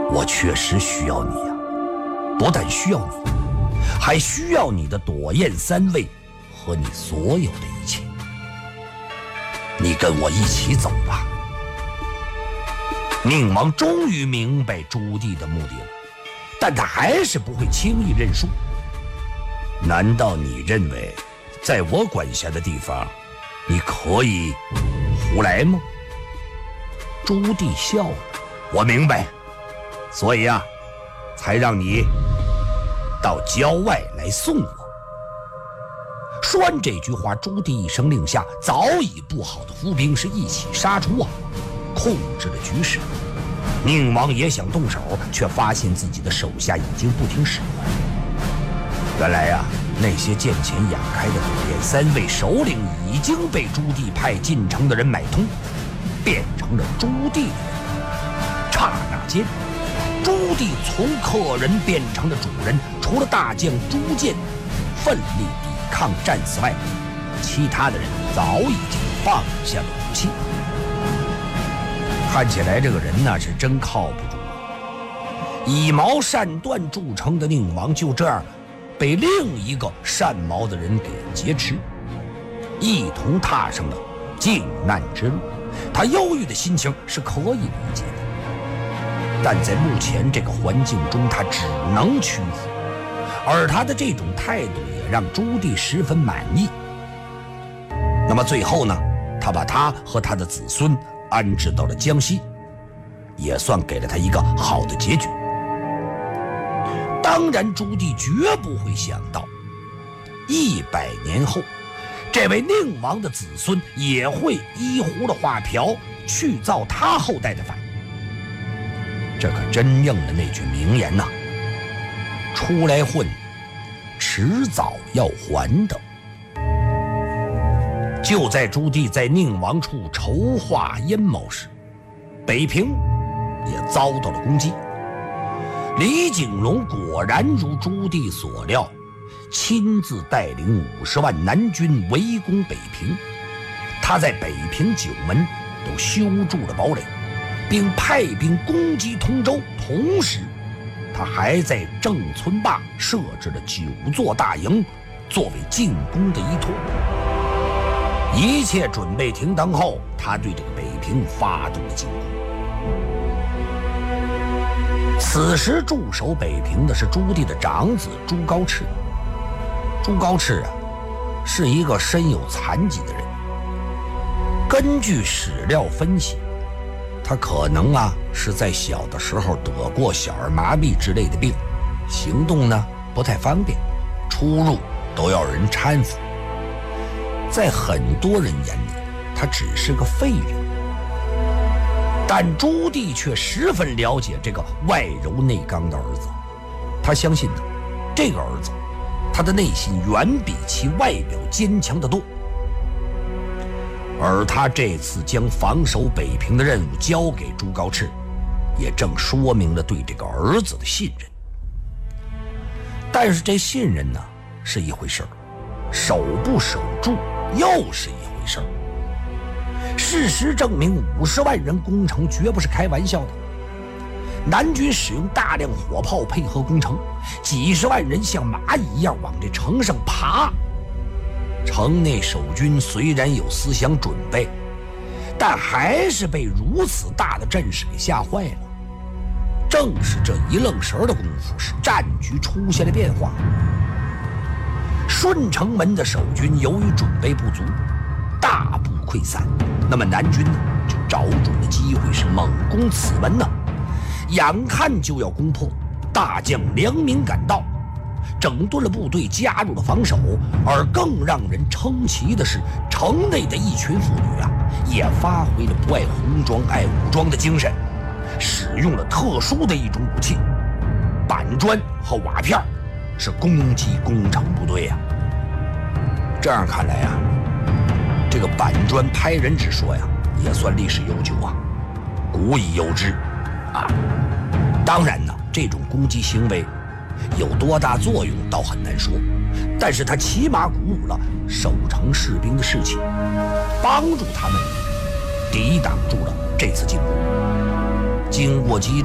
我确实需要你呀，不但需要你，还需要你的朵雁三位和你所有的一切。你跟我一起走吧。宁王终于明白朱棣的目的了，但他还是不会轻易认输。难道你认为在我管辖的地方你可以胡来吗？朱棣笑了，我明白，所以啊，才让你到郊外来送我。说完这句话，朱棣一声令下，早已布好的伏兵是一起杀出啊，控制了局势。宁王也想动手，却发现自己的手下已经不听使唤。原来啊，那些见钱眼开的朵雁三位首领已经被朱棣派进城的人买通，变成了朱棣的人。刹那间，朱棣从客人变成了主人，除了大将朱见奋力抵抗战死外，其他的人早已经放下了武器。看起来这个人呢是真靠不住啊！以矛善断著称的宁王就这样被另一个善矛的人给劫持，一同踏上了靖难之路。他忧郁的心情是可以理解的，但在目前这个环境中，他只能屈服，而他的这种态度也让朱棣十分满意。那么最后呢，他把他和他的子孙安置到了江西，也算给了他一个好的结局。当然，朱棣绝不会想到，100年后，这位宁王的子孙也会依葫芦画瓢去造他后代的反。这可真应了那句名言呐，出来混，迟早要还的。就在朱棣在宁王处筹划阴谋时，北平也遭到了攻击。李景隆果然如朱棣所料，亲自带领50万南军围攻北平。他在北平9门都修筑了堡垒，并派兵攻击通州，同时他还在郑村坝设置了9座大营，作为进攻的依托。一切准备停当后，他对这个北平发动了进攻。此时驻守北平的是朱棣的长子朱高炽。朱高炽啊，是一个身有残疾的人。根据史料分析，他可能啊是在小的时候得过小儿麻痹之类的病，行动呢不太方便，出入都要人搀扶。在很多人眼里，他只是个废人。但朱棣却十分了解这个外柔内刚的儿子，他相信呢，这个儿子他的内心远比其外表坚强得多。而他这次将防守北平的任务交给朱高炽，也正说明了对这个儿子的信任。但是这信任呢是一回事儿，守不守住又是一回事儿。事实证明，50万人攻城绝不是开玩笑的。南军使用大量火炮配合攻城，几十万人像蚂蚁一样往这城上爬。城内守军虽然有思想准备，但还是被如此大的阵势给吓坏了。正是这一愣神的功夫，使战局出现了变化。顺城门的守军由于准备不足，大部溃散。那么南军呢，就找准了机会，是猛攻此门呢。眼看就要攻破，大将梁明赶到，整顿了部队，加入了防守。而更让人称奇的是，城内的一群妇女啊，也发挥了不爱红装爱武装的精神，使用了特殊的一种武器——板砖和瓦片，是攻击工程部队啊。这样看来啊，这个板砖拍人之说呀，也算历史悠久啊，古已有之啊。当然呢，这种攻击行为有多大作用倒很难说，但是它起码鼓舞了守城士兵的士气，帮助他们抵挡住了这次进攻。经过激